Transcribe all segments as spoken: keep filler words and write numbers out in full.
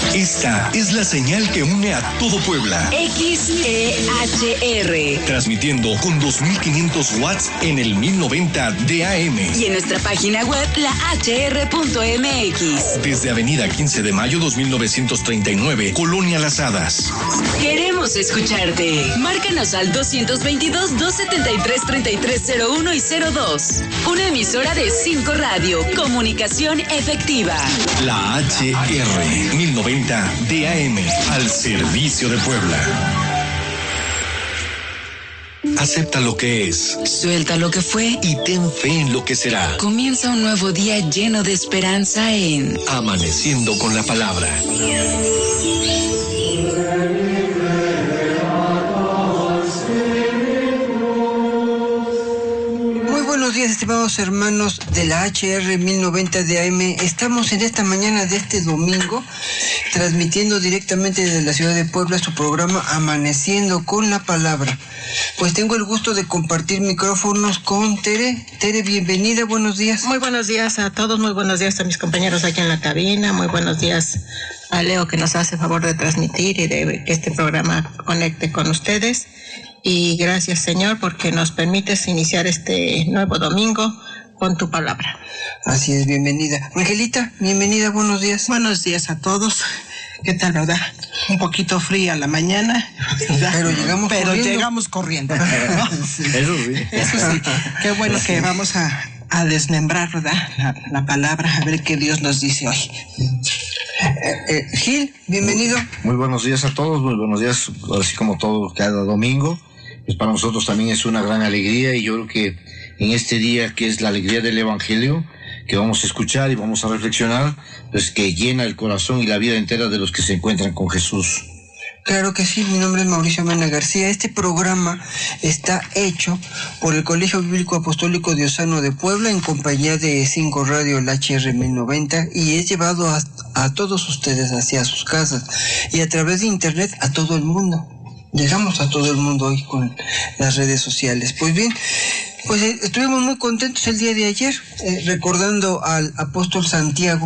Esta es la señal que une a todo Puebla. X E H R. Transmitiendo con dos mil quinientos watts en el mil noventa de A M. Y en nuestra página web, la H R punto M X. Desde Avenida quince de mayo dos mil novecientos treinta y nueve, Colonia Las Hadas. Queremos escucharte. Márcanos al dos dos dos, dos siete tres, tres tres cero uno y cero dos. Una emisora de cinco Radio. Comunicación efectiva. La H R mil noventa de A M, al servicio de Puebla. Acepta lo que es. Suelta lo que fue. Y ten fe en lo que será. Comienza un nuevo día lleno de esperanza en Amaneciendo con la Palabra. Buenos días, estimados hermanos de la H R mil noventa de A M. Estamos en esta mañana de este domingo transmitiendo directamente desde la ciudad de Puebla su programa Amaneciendo con la Palabra. Pues tengo el gusto de compartir micrófonos con Tere. Tere, bienvenida, buenos días. Muy buenos días a todos, muy buenos días a mis compañeros aquí en la cabina, muy buenos días a Leo que nos hace favor de transmitir y de que este programa conecte con ustedes. Y gracias, Señor, porque nos permites iniciar este nuevo domingo con tu palabra. Así es, bienvenida. Angelita, bienvenida, buenos días. Buenos días a todos. ¿Qué tal, verdad? Un poquito fría la mañana, ¿verdad? Pero llegamos Pero corriendo. llegamos corriendo, ¿no? Sí. Eso sí. Eso sí. Qué bueno que vamos a, a desmembrar, ¿verdad? La, la palabra, a ver qué Dios nos dice hoy. Eh, eh, Gil, bienvenido. Muy buenos días a todos, muy buenos días, así como todo cada domingo. Pues para nosotros también es una gran alegría y yo creo que en este día que es la alegría del Evangelio, que vamos a escuchar y vamos a reflexionar, pues que llena el corazón y la vida entera de los que se encuentran con Jesús. Claro que sí, mi nombre es Mauricio Mena García. Este programa está hecho por el Colegio Bíblico Apostólico Diocesano de Puebla en compañía de cinco Radio, el H R mil noventa, y es llevado a, a todos ustedes hacia sus casas y a través de internet a todo el mundo. Llegamos a todo el mundo hoy con las redes sociales. Pues bien, pues eh, estuvimos muy contentos el día de ayer, eh, recordando al apóstol Santiago.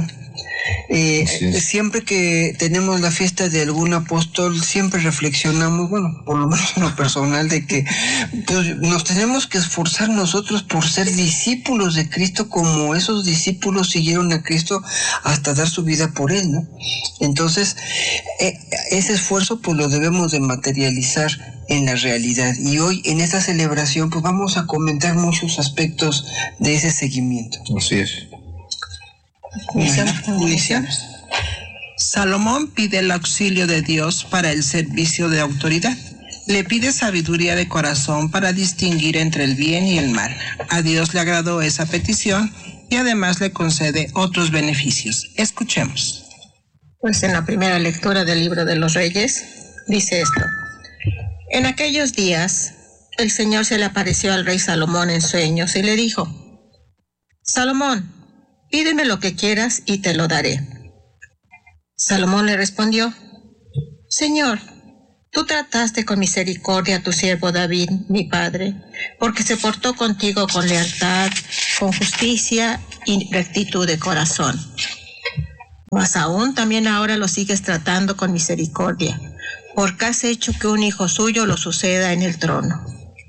Eh, Sí. Siempre que tenemos la fiesta de algún apóstol, siempre reflexionamos, bueno, por lo menos en lo personal, de que pues, nos tenemos que esforzar nosotros por ser discípulos de Cristo, como esos discípulos siguieron a Cristo hasta dar su vida por él, ¿no? Entonces, eh, ese esfuerzo pues lo debemos de materializar en la realidad, y hoy en esta celebración pues vamos a comentar muchos aspectos de ese seguimiento. Así es. Iniciamos. Salomón pide el auxilio de Dios para el servicio de autoridad. Le pide sabiduría de corazón para distinguir entre el bien y el mal. A Dios le agradó esa petición y además le concede otros beneficios. Escuchemos. Pues en la primera lectura del libro de los Reyes dice esto: en aquellos días el Señor se le apareció al rey Salomón en sueños y le dijo: Salomón, pídeme lo que quieras y te lo daré. Salomón le respondió: Señor, tú trataste con misericordia a tu siervo David, mi padre, porque se portó contigo con lealtad, con justicia y rectitud de corazón. Mas aún también ahora lo sigues tratando con misericordia, porque has hecho que un hijo suyo lo suceda en el trono.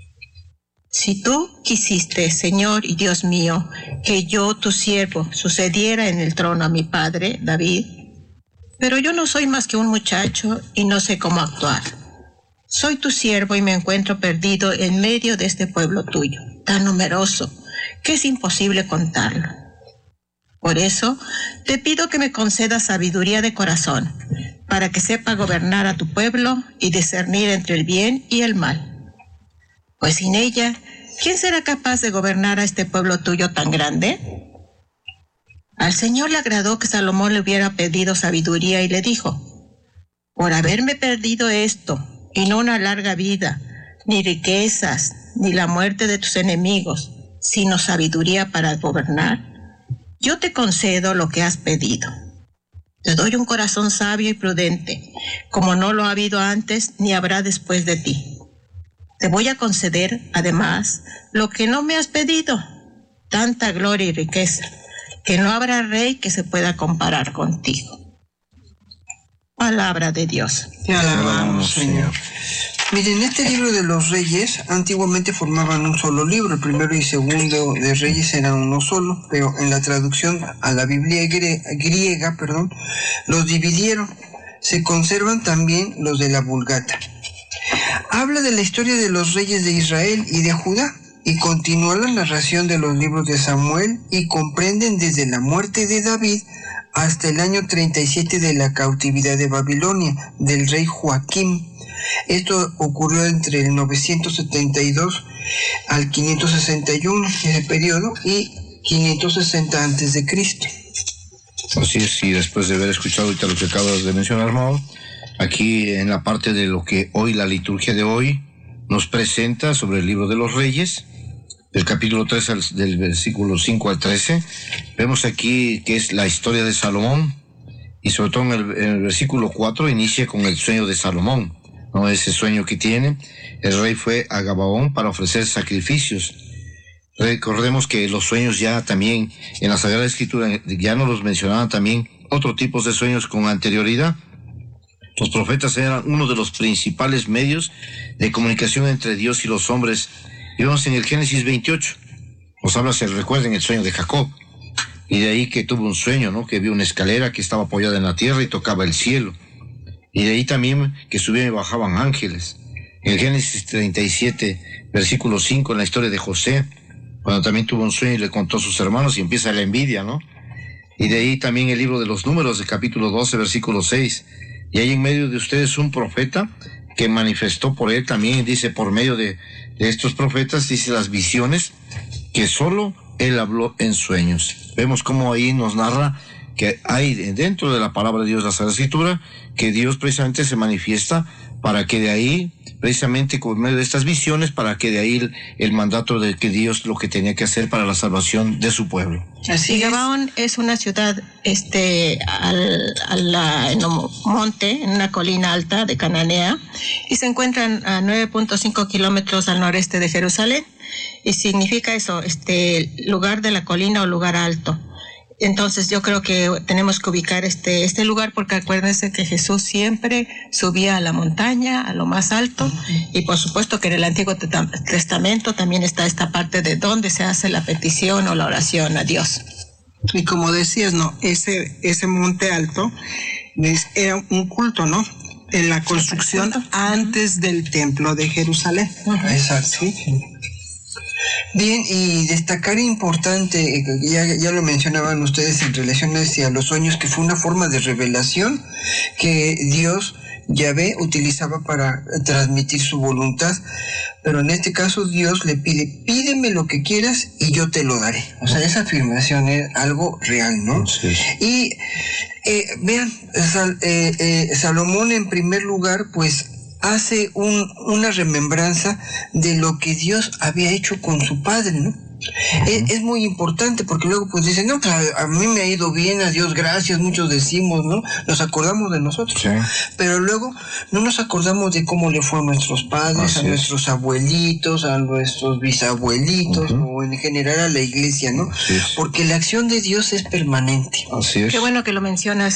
Si tú quisiste, Señor y Dios mío, que yo, tu siervo, sucediera en el trono a mi padre, David, pero yo no soy más que un muchacho y no sé cómo actuar. Soy tu siervo y me encuentro perdido en medio de este pueblo tuyo, tan numeroso, que es imposible contarlo. Por eso, te pido que me concedas sabiduría de corazón, para que sepa gobernar a tu pueblo y discernir entre el bien y el mal. Pues sin ella, ¿quién será capaz de gobernar a este pueblo tuyo tan grande? Al Señor le agradó que Salomón le hubiera pedido sabiduría y le dijo: por haberme perdido esto, y no una larga vida, ni riquezas, ni la muerte de tus enemigos, sino sabiduría para gobernar, yo te concedo lo que has pedido. Te doy un corazón sabio y prudente, como no lo ha habido antes ni habrá después de ti. Te voy a conceder, además, lo que no me has pedido, tanta gloria y riqueza, que no habrá rey que se pueda comparar contigo. Palabra de Dios. Te alabamos, Señor. Miren, este libro de los Reyes antiguamente formaban un solo libro. El primero y segundo de Reyes eran uno solo, pero en la traducción a la Biblia grie- griega, perdón, los dividieron. Se conservan también los de la Vulgata. Habla de la historia de los reyes de Israel y de Judá, y continúa la narración de los libros de Samuel, y comprenden desde la muerte de David hasta el año treinta y siete de la cautividad de Babilonia, del rey Joaquim. Esto ocurrió entre el novecientos setenta y dos al quinientos sesenta y uno, ese periodo, y quinientos sesenta antes de Cristo. Así es, y después de haber escuchado ahorita lo que acabas de mencionar, Mao, aquí en la parte de lo que hoy, la liturgia de hoy, nos presenta sobre el libro de los Reyes, del capítulo tres, al, del versículo cinco al trece, vemos aquí que es la historia de Salomón, y sobre todo en el, en el versículo cuatro inicia con el sueño de Salomón, ¿no? Ese sueño que tiene, el rey fue a Gabaón para ofrecer sacrificios. Recordemos que los sueños ya también, en la Sagrada Escritura, ya nos los mencionaban también otros tipos de sueños con anterioridad. Los profetas eran uno de los principales medios de comunicación entre Dios y los hombres. Y vemos en el Génesis veintiocho, nos habla, se recuerden, el sueño de Jacob, y de ahí que tuvo un sueño, ¿no? Que vio una escalera que estaba apoyada en la tierra y tocaba el cielo. Y de ahí también que subían y bajaban ángeles. En el Génesis treinta y siete, versículo cinco, en la historia de José, cuando también tuvo un sueño y le contó a sus hermanos, y empieza la envidia, ¿no? Y de ahí también el libro de los Números, del capítulo doce, versículo seis. Y hay en medio de ustedes un profeta que manifestó por él también, dice, por medio de, de estos profetas, dice las visiones, que solo él habló en sueños. Vemos cómo ahí nos narra que hay dentro de la palabra de Dios, la Sagrada Escritura, que Dios precisamente se manifiesta para que de ahí, precisamente por medio de estas visiones, para que de ahí el, el mandato de que Dios lo que tenía que hacer para la salvación de su pueblo. Así y Gabaón es. es una ciudad este al, a la, en un monte, en una colina alta de Cananea, y se encuentra a nueve punto cinco kilómetros al noreste de Jerusalén, y significa eso, este lugar de la colina o lugar alto. Entonces yo creo que tenemos que ubicar este este lugar, porque acuérdense que Jesús siempre subía a la montaña, a lo más alto, y por supuesto que en el Antiguo Testamento también está esta parte de donde se hace la petición o la oración a Dios. Y como decías, no, ese ese monte alto es, era un culto, ¿no? En la construcción antes del templo de Jerusalén. Exacto. Sí. Bien, y destacar importante, ya, ya lo mencionaban ustedes en relación hacia los sueños, que fue una forma de revelación que Dios, Yahvé, utilizaba para transmitir su voluntad, pero en este caso Dios le pide, pídeme lo que quieras y yo te lo daré. O sea, esa afirmación es algo real, ¿no? Sí. Y eh, vean, Sal, eh, eh, Salomón en primer lugar, pues, hace un, una remembranza de lo que Dios había hecho con su padre, ¿no? Uh-huh. Es, es muy importante, porque luego pues dicen, no, pues a, a mí me ha ido bien, a Dios gracias, muchos decimos, ¿no? Nos acordamos de nosotros, sí. Pero luego no nos acordamos de cómo le fue a nuestros padres, Así a nuestros es. abuelitos, a nuestros bisabuelitos, uh-huh. o en general a la iglesia, ¿no? Porque la acción de Dios es permanente. Así es. Qué bueno que lo mencionas.